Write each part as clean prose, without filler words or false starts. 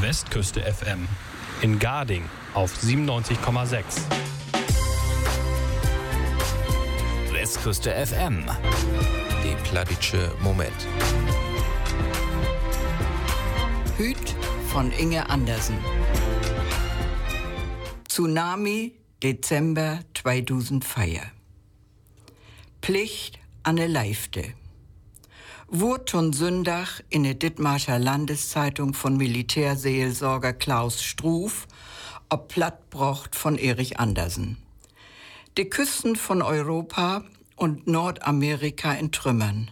Westküste FM. In Garding auf 97,6. Westküste FM. Die Plattdeutsche Moment. Hüt von Inge Andersen. Tsunami, Dezember 2004. Pflicht an ne Leifte. Wurt von Sündach in der Dithmarscher Landeszeitung von Militärseelsorger Klaus Struff ob Plattbrocht von Erich Andersen. Die Küsten von Europa und Nordamerika in Trümmern.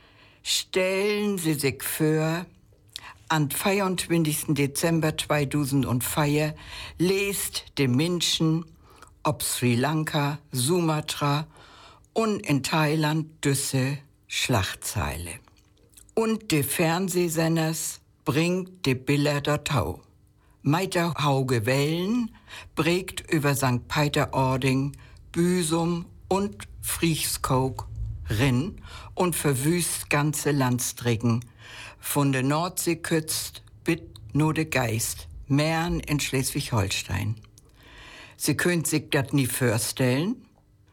Stellen Sie sich vor, am 24. Dezember 2004 lest die Menschen ob Sri Lanka, Sumatra und in Thailand düsse Schlagzeile. Und die Fernsehsenders bringt die Bilder dortau. Meiter Hauge Wellen prägt über St. Peter-Ording, Büsum und Frieskog Rinn und verwüst ganze Landstricken. Von der Nordsee kützt bis nur de Geist, Mähren in Schleswig-Holstein. Sie könnt sich dat nie vorstellen,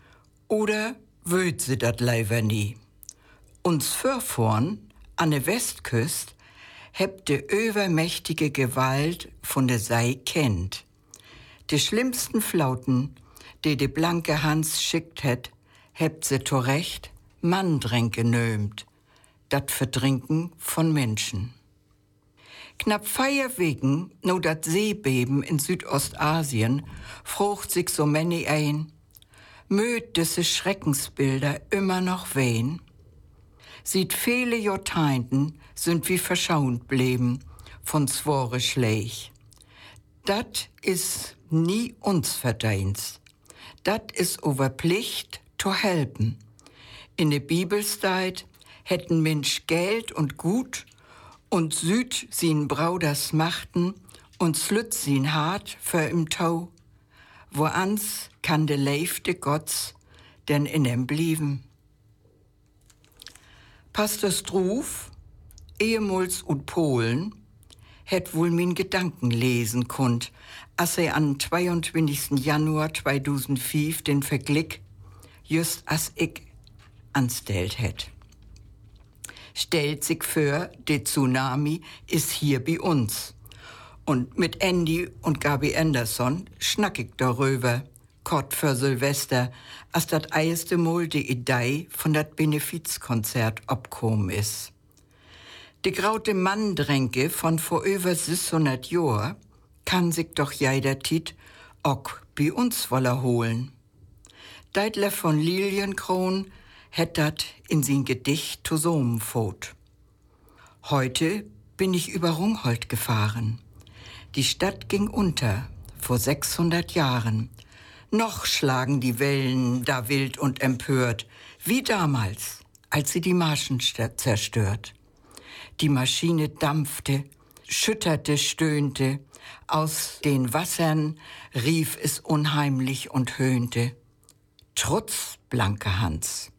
oder wöt sie dat leider nie. Uns vorvorn an der Westküste hebt de übermächtige Gewalt von der Sei kennt. Die schlimmsten Flauten, die de blanke Hans schickt het, hebt se zurecht Manndränke nömt, dat Verdrinken von Menschen. Knapp 4 Wegen no dat Seebeben in Südostasien frucht sich so many ein, möt diese Schreckensbilder immer noch wehen. Sieht viele Jahrtausenden sind wie verschaunt blieben von zwore Schleich. Dat is nie uns Verdienst. Dat is over Pflicht to helpen. In der Bibelzeit hätten Mensch Geld und Gut und Süd sin Brauders machten und slüt sin hart für im Tau. Wo ans kann de Leifte Gotts denn in em blieben. Pastor Struff, ehemals und Polen, hätt wohl min Gedanken lesen konnt, als am 22. Januar 2005 den Verglick just as ich anstellt hätt. Stellt sich vor, der Tsunami ist hier bei uns. Und mit Andy und Gabi Anderson schnack ich darüber, kort für Silvester, als dat erste Mal die Idee von dat Benefizkonzert abkommen ist. Die graute Manndränke von vor über 600 Jahren kann sich doch jeder Tit auch bei uns wolle holen. Deitler von Lilienkron hätt dat in sin Gedicht zusammenfot. Heute bin ich über Rungholt gefahren. Die Stadt ging unter, vor 600 Jahren. Noch schlagen die Wellen da wild und empört, wie damals, als sie die Marschenstadt zerstört. Die Maschine dampfte, schütterte, stöhnte, aus den Wassern rief es unheimlich und höhnte. Trotz blanker Hans.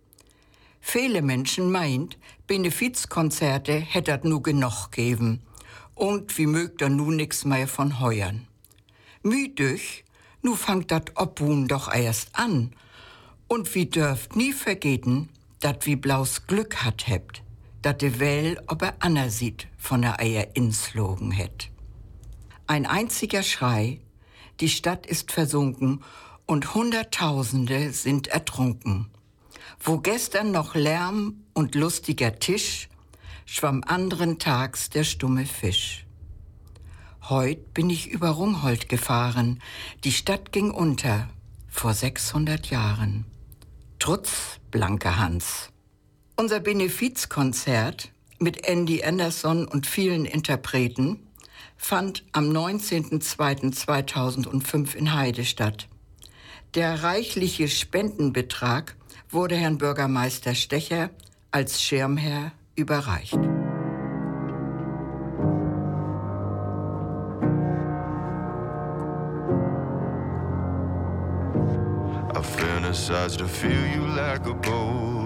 Viele Menschen meint, Benefizkonzerte hättet nu genug geben und wie mögt er nu nix mehr von heuern. Müdüch, nu fangt dat Obwun doch erst an und wie dürft nie vergeten, dat wie blaus Glück hat hebt, dat de Well ob er Anna sieht von der Eier inslogen hätt. Ein einziger Schrei, die Stadt ist versunken und Hunderttausende sind ertrunken. Wo gestern noch Lärm und lustiger Tisch, schwamm anderen Tags der stumme Fisch. Heut bin ich über Rungholt gefahren, die Stadt ging unter, vor 600 Jahren. Trotz blanker Hans. Unser Benefizkonzert mit Andy Anderson und vielen Interpreten fand am 19.02.2005 in Heide statt. Der reichliche Spendenbetrag wurde Herrn Bürgermeister Stecher als Schirmherr überreicht. I fantasize to feel you like a boat